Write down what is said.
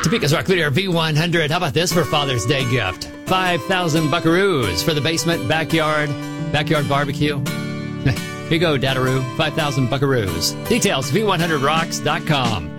Topeka's Rock Leader V100. How about this for Father's Day gift? 5,000 buckaroos for the basement, backyard barbecue. Here you go, Dadaroo. 5,000 buckaroos. Details, v100rocks.com.